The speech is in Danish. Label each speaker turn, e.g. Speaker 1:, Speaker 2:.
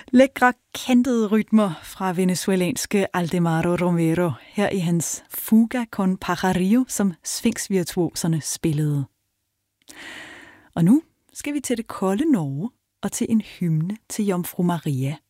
Speaker 1: Lækre, kantede rytmer fra venezuelanske Aldemaro Romero her i hans Fuga con Pajarillo, som Sphinx-virtuoserne spillede. Og nu skal vi til det kolde Norge og til en hymne til Jomfru Maria.